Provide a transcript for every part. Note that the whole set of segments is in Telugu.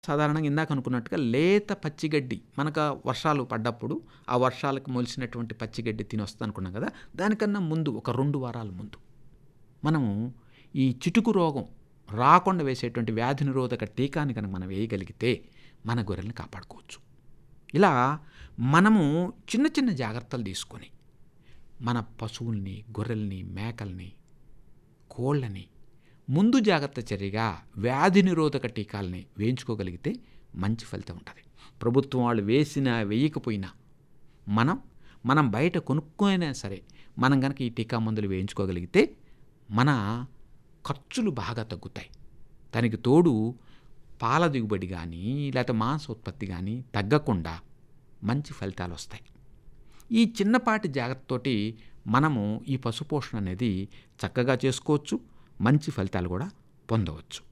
సాధారణంగా ఇందాక అనుకున్నట్టుగా లేత పచ్చిగడ్డి మనకు వర్షాలు పడ్డప్పుడు ఆ వర్షాలకు మొలిసినటువంటి పచ్చిగడ్డి తినొస్తుంది అనుకున్నాం కదా. దానికన్నా ముందు ఒక 2 వారాల ముందు మనము ఈ చిటుకు రోగం రాకుండా వేసేటువంటి వ్యాధి నిరోధక టీకాని కనుక మనం వేయగలిగితే మన గొర్రెల్ని కాపాడుకోవచ్చు. ఇలా మనము చిన్న చిన్న జాగ్రత్తలు తీసుకొని మన పశువుల్ని, గొర్రెల్ని, మేకల్ని, కోళ్ళని ముందు జాగ్రత్త చర్యగా వ్యాధి నిరోధక టీకాలని వేయించుకోగలిగితే మంచి ఫలితం ఉంటుంది. ప్రభుత్వం వాళ్ళు వేసినా వేయకపోయినా మనం బయట కొనుక్కోయినా సరే మనం కనుక ఈ టీకా మందులు వేయించుకోగలిగితే మన ఖర్చులు బాగా తగ్గుతాయి. దానికి తోడు పాల దిగుబడి కానీ లేకపోతే మాంస ఉత్పత్తి కానీ తగ్గకుండా మంచి ఫలితాలు వస్తాయి. ఈ చిన్నపాటి జాగ్రత్తతోటి మనము ఈ పశుపోషణ అనేది చక్కగా చేసుకోవచ్చు, మంచి ఫలితాలు కూడా పొందవచ్చు.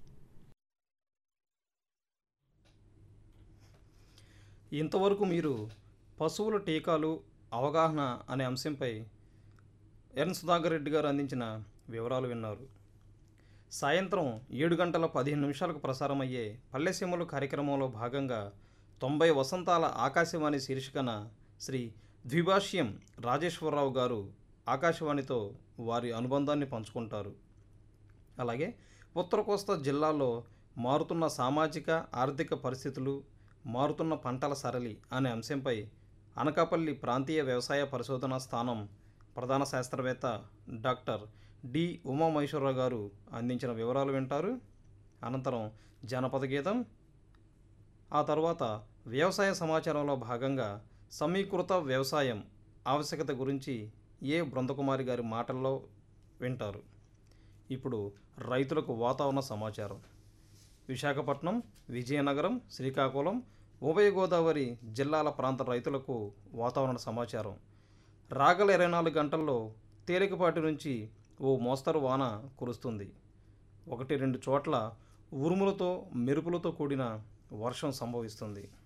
ఇంతవరకు మీరు పశువుల టీకాలు అవగాహన అనే అంశంపై ఎన్ సుధాకర్ రెడ్డి గారు అందించిన వివరాలు విన్నారు. సాయంత్రం 7:15 ప్రసారమయ్యే పల్లెసీమలు కార్యక్రమంలో భాగంగా 90 వసంతాల ఆకాశవాణి శీర్షికన శ్రీ ద్విభాష్యం రాజేశ్వరరావు గారు ఆకాశవాణితో వారి అనుబంధాన్ని పంచుకుంటారు. అలాగే ఉత్తర కోస్తా జిల్లాల్లో మారుతున్న సామాజిక ఆర్థిక పరిస్థితులు, మారుతున్న పంటల సరళి అనే అంశంపై అనకాపల్లి ప్రాంతీయ వ్యవసాయ పరిశోధనా స్థానం ప్రధాన శాస్త్రవేత్త డాక్టర్ డి ఉమామహేశ్వరరావు గారు అందించిన వివరాలు వింటారు. అనంతరం జానపద గీతం, ఆ తర్వాత వ్యవసాయ సమాచారంలో భాగంగా సమీకృత వ్యవసాయం ఆవశ్యకత గురించి బృందకుమారి గారి మాటల్లో వింటారు. ఇప్పుడు రైతులకు వాతావరణ సమాచారం. విశాఖపట్నం, విజయనగరం, శ్రీకాకుళం, ఉభయ గోదావరి జిల్లాల ప్రాంత రైతులకు వాతావరణ సమాచారం. రాగల 24 గంటల్లో తేలికపాటి నుంచి ఓ మోస్తరు వాన కురుస్తుంది. 1-2 చోట్ల ఉరుములతో మెరుపులతో కూడిన వర్షం సంభవిస్తుంది.